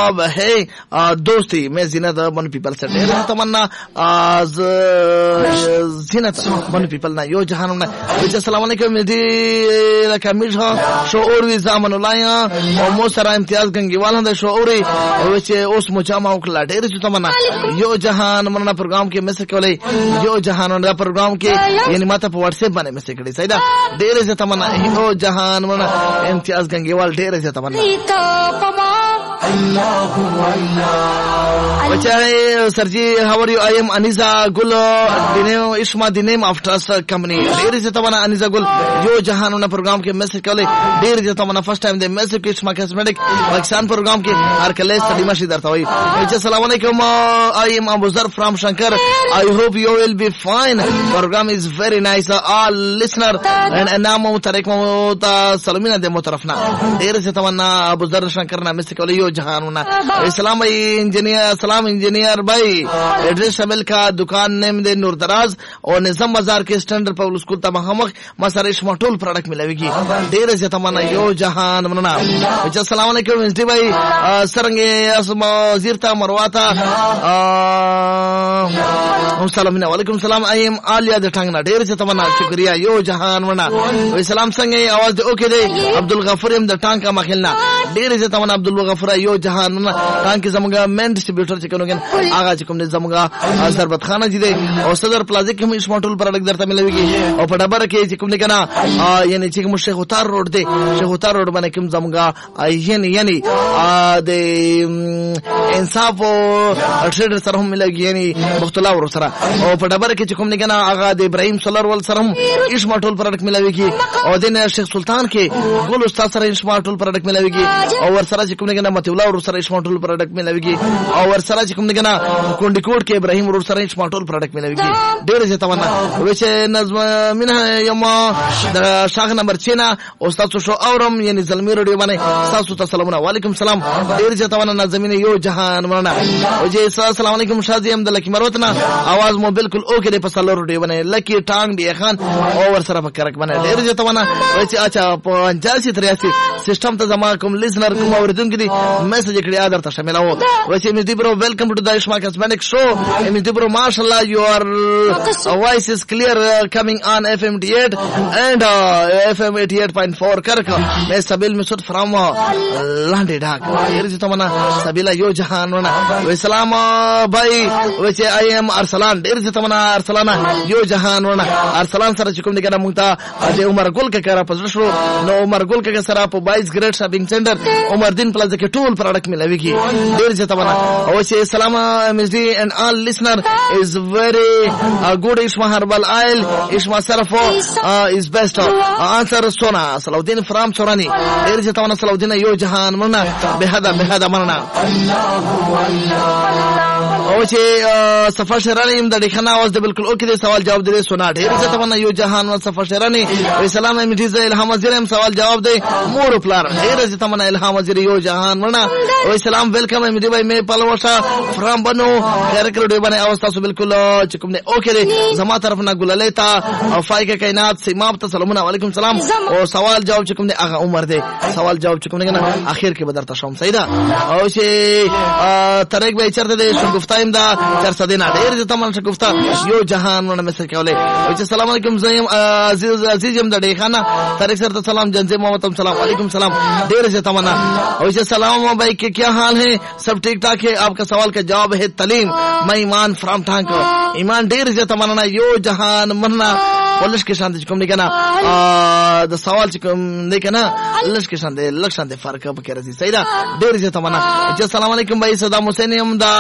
जवाब है दोस्ती। मैं जीनत बन पीपल से ढेर तमन्ना जीनत बन पीपल ना यो जहान ना अस्सलाम वालेकुम मेदी कमिश शोर वी जामनुलाया और मोसरा इम्तियाज गंगीवाल हंद शोरी वचे उस मुजामा उकला ढेर तमन्ना यो जहान मरना प्रोग्राम के मैसेज कोले यो जहान ना प्रोग्राम के यानी माता पर व्हाट्सएप बने मैसेज कड़ी सईदा ढेर तमन्ना यो जहान मरना इम्तियाज गंगीवाल ढेर तमन्ना Sir ji, how are you? I am Aniza Gul. Ishma, the name of trust company. There is a Tamana Aniza Gul. Yo Jahanuna program ke message kale. There is a Tamana first time the message Ishma Cosmetic. Pakistan program ke Arkale Sadima Shidar Tawi. Assalamu alaikum. I am Abu Zar from Shankar. I hope you will be fine. Program is very nice. All listener and Namu Tarek Mota Salamina de Motarafna. There is a Tamana Abu Zar Shankar na message kale yo Jahanuna. Islam engineer, Salam engineer भाई एड्रेस शामिल का दुकान नेम दे नूरदराज और निजाम बाजार के standard public school तमाहमक मसरिश मटोल प्रोडक्ट मिलेगी देर से तमन्ना यो जहान मना अस्सलाम वालेकुम एसडी भाई सरंगे जीरता मरवाता सलाम वालेकुम सलाम आई एम आलिया द टांगना देर से तमन्ना शुक्रिया यो जहान मना सलाम संगे आवाज दे ओके दे अब्दुल गफूर एम द टांग का मखिलना देर से तमन्ना अब्दुल गफूर यो जहान मना टांग के जमगा मेन डिस्ट्रीब्यूटर चिकनोगन आगा चिकम ने जमगा सरबत खाना जी दे और सदर प्लाजा के हम स्मार्टूल प्रोडक्ट दरता मिलेगी और फटाबर के चिकम ने कहना यानी चिकम शेख उतार रोड दे शेख उतार रोड बने किम जमगा यानी दे इंसाफ ट्रेडर सर हम मिलेगी यानी मुख्तला और सरा और फटाबर के चिकम ने कहना आगा दे इब्राहिम सोलर वाल सर हम स्मार्टूल प्रोडक्ट मिलेगी और दिन शेख सुल्तान के गुल उस्ताद सर स्मार्टूल प्रोडक्ट मिलेगी और सरा चिकम ने कहना मतिउल्लाह और सर स्मार्टूल प्रोडक्ट मिलेगी और सरा चिकम ने कहना कुंडिकोट के इब्राहिम और सर स्मार्टूल प्रोडक्ट मिलेगी डेढ़ से तमन्ना वैसे नज़्म मिना यमा शाख नंबर 6 ना उस्ताद शो औरम यानी जलमी रेडियो बने सासु तसलम वालेकुम सलाम डेढ़ से तमन्ना नज़मीन यो जहान मना वजे अस्सलाम वालेकुम शाजी अहमद लकी मरवतना आवाज मो बिल्कुल ओके दे पसलो रेडियो बने लकी टांग भी खान और सर फकरक बने डेढ़ से तमन्ना वैसे अच्छा 8583 सिस्टम त जमा कुम लिसनर कुम और दुम की मैसेज इकड़ी आदर त शामिल हो वैसे mister bro welcome to the Ishma Cosmetic show mister bro माशाल्लाह your voice is clear coming on FM 88 and FM 88.4 करक मैं सबिल मिसुद फ्रॉम लांडे ढाक ये जो तमन्ना सबिला यो जहान वना सलाम भाई वैसे आई एम अरसलान देर से तमन्ना अरसलाना यो जहान वना अरसलान सर चिकुम ने कहना मुंता अजय उमर गुल के करा पजरशो नो उमर गुल के सरा पो 22 ग्रेड शॉपिंग सेंटर उमर दिन प्लाजा के टूल प्रोडक्ट मिलेगी देर से तमन्ना वैसे सलाम MSD and all listener is very good Ishma herbal oil Ishma sarafo is best answer Sona Salahuddin from Sorani there is a tawana Salahuddin yo jahan mana behada mana ओचे सफर शरानी इमदा दिखाना आवाज दे बिल्कुल ओके दे सवाल जवाब दे सुना ढेर से तमन्ना यो जहान व सफर शरानी सलाम मिठीज इल्हाम वजीर हम सवाल जवाब दे मोर प्लार ढेर से तमन्ना इल्हाम वजीर यो जहान मना सलाम वेलकम है मिठी भाई मैं पलवशा फ्रॉम बनो कैरेक्टर दे बने अवस्था से बिल्कुल चिकुम ने ओके दे जमा तरफ ना गुललेता फाई के कायनात सीमाब तसलम वालेकुम सलाम और सवाल जवाब चिकुम ने आगा उमर दे सवाल जवाब चिकुम ने ना आखिर के बदरता शाम सईदा ओचे तरेक भाई चरते दे गुफ्ता इमदा चर सदेना ढेर से तमन से गुफ्ता यो जहान वन में से कहले ओचे अस्सलाम वालेकुम जयम अजीज इमदा देखना तरेक सर सलाम जनजे मोहम्मद सलाम वालेकुम सलाम ढेर से तमन्ना ओचे सलाम भाई के क्या हाल है सब ठीक ठाक है आपका सवाल का जवाब है तलीम मैं ईमान फ्रॉम टांग ईमान ढेर से तमन्ना यो जहान मरना पुलिस के शांति चिकम नहीं कहना द सवाल चिकम नहीं कहना पुलिस के शांति लक्षण दे फर्क अब कह रही सही ना ढेर से तमन्ना अस्सलाम वालेकुम भाई सदाम हुसैन अहमदा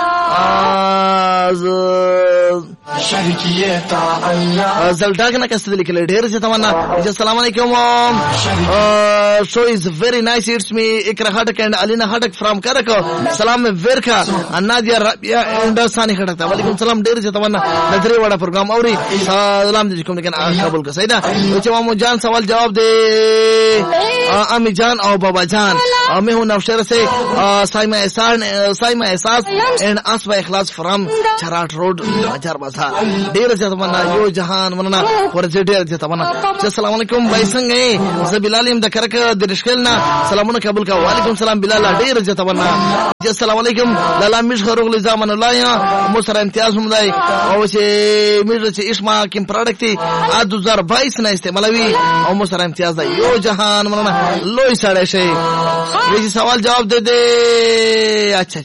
जल्टाक ना कैसे लिखे ढेर से तमन्ना अस्सलाम वालेकुम show is very nice it's me इकरा खटक एंड अलीना खटक फ्रॉम करक सलाम में वेरका नादिया रबिया एंड सानी खटक वालेकुम सलाम ढेर से तमन्ना नजरे वाला प्रोग्राम और सलाम जिसको کوم دغه قبول کا صحیح ده چې مامو جان سوال جواب دے امی جان او بابا جان میں ہوں نوشہر سے سائمہ احساس اینڈ اسوا اخلاص فرام چراٹ روڈ بازار بازار ډیر زیات منا یو جهان مننا ورته ډیر زیات منا السلام علیکم بھائی څنګه زه بلال یم د کرک د رشکلنا سلامونه قبول کا وعلیکم سلام بلال ډیر زیات منا السلام علیکم لالا مش خروغ لزمان الله یا مو سره امتیاز هم دی او چې میر چې اسما کوم پروډکټ دی 2022 نه استعمالوي او مو سره امتیاز دی یو جهان مننا لوی سړی شي وی سوال جواب دے دے اچھا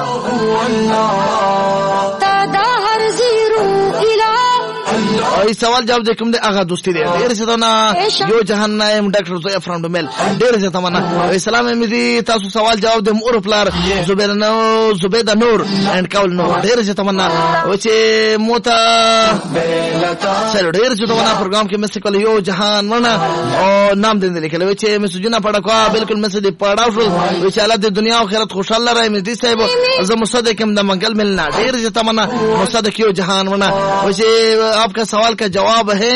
سوال جواب دے کوم دے هغه دوستي دی ډیر څه نه یو جهان نایم ډاکټر زویا فرام ډمل ډیر څه تمنا اسلام مزي تاسو سوال جواب دے مور پلار زبیدا نور اینڈ کول نور ډیر څه تمنا او چې موتا سره ډیر څه تمنا پروګرام کې مس کول یو جهان منا او نام دې لیکل و چې مسجونه پڑا کو بالکل مس دې پڑا شو و چې الله دې دنیا او آخرت خوشاله راي مې دې صاحب زه مصدق هم د منګل ملنا ډیر څه تمنا مصدق یو جهان منا و چې आपका सवाल का जवाब है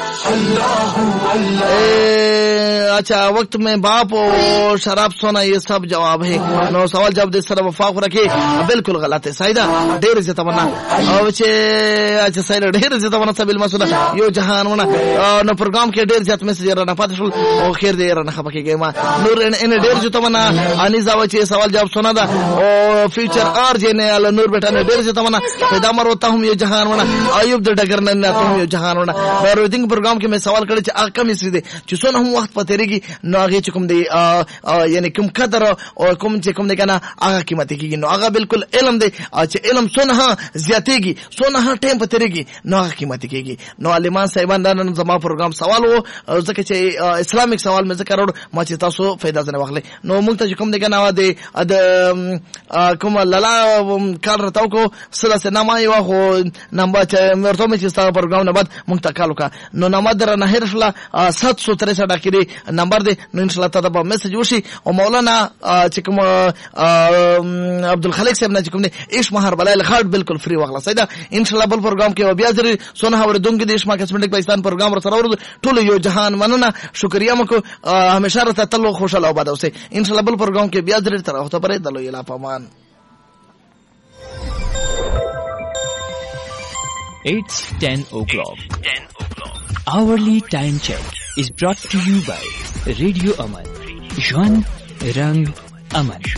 अच्छा वक्त में बाप और शराब सोना ये सब जवाब है नो सवाल जवाब दे सर वफाक रखे बिल्कुल गलत है साइदा ढेर से तमन्ना और अच्छा साइदा ढेर से तमन्ना सबिल मसला यो जहान वना नो प्रोग्राम के ढेर जात मैसेज रना पातशुल और खैर दे रना खबा के गेमा नूर इन ढेर जो तमन्ना अनीसा वचे सवाल जवाब सुना दा और फ्यूचर आर जे ने अल नूर बेटा ने ढेर से तमन्ना पैदा मर होता हूं ये जहान वना अयूब द डगर न तुम ये जहान वना और दिन प्रोग्राम के मैं सवाल करे چې اګه مې دي چې څونه هم وخت پتهږي نو هغه چې کوم دی یعنی کوم قدر او کوم چې کوم دی کنه هغه قیمت کیږي نو هغه بالکل علم دی چې علم څونه زیاتېږي څونه ټیم پتهږي نو هغه قیمت کیږي نو عالمان صاحبان نن زما پروګرام سوال وو ځکه چې اسلامیک سوال مې ذکر وړ ما چې تاسو فائدہ زنه واخلې نو موږ ته کوم دی کنه وا دی کوم لالا کار راتاو کو سره سنما یو خو نمبر چې مرته مې چې تاسو پروګرام نه بعد موږ ته کالو کا نو نمبر در نه هرفلا 763 ډاکري نمبر دی نو ان شاء الله تاسو به میسج وشي او مولانا چې کوم عبد الخالق صاحب نه چې کوم ایش مہر بلال خاط بالکل فری واخلا سیدا ان شاء الله بل پروګرام کې بیا ضروري سونه اور دونګ د ایش ما کسمنټک پاکستان پروګرام را سره ورته ټول یو جهان مننه شکریا مکو همیشه را تلو خوشاله آباد اوسه ان شاء الله بل پروګرام کې بیا ضروري تر وخت پرې دلو یلا پامان. It's 10 o'clock. Hourly time check is brought to you by Radio Aman. Jwan Rang Aman.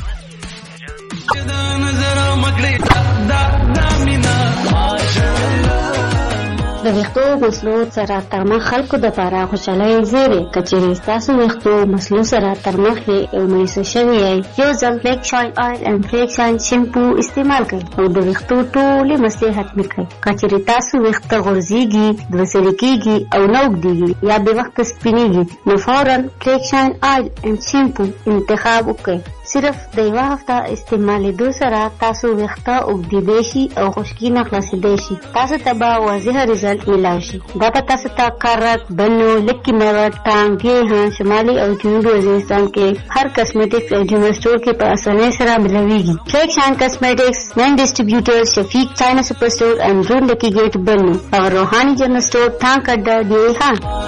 د ویښتو مسلو سره تر مخ خلکو د پاره خوشالۍ زیری کچېرې ستاسو ویښتو مسلو سره تر مخ یو مریض شوی یو ځل فلیک شاین آیل ان فلیک شاین شیمپو استعمال کړئ او د ویښتو ټولې مسلې ختمې کړئ کچېرې تاسو ویښته غورځېږي دوسرې کېږي او نه اوږدېږي یا بې وخته سپینېږي نو فورا فلیک شاین آیل ان شیمپو انتخاب وکړئ صرف د یوه هفته استعمالېدو سره تاسو ویښته اوږدېدی شي او خشکي نه خلاصېدی شي تاسو ته به واضح رزلټ میلاو شي دا به تاسو ته کرک بنو لکي میوه ټانګې شمالي او جنوبي وزیرستان کې هر کسمیټکس او جنرل سټور کې په اسانۍ سره ملویږي فلیک شاین کسمیټکس مین ډسټریبیوټر شفیق چاینا سپر سټور اینڈ زون لکی گیټ بنو او روحاني جنرل سټور ټانک اډا دی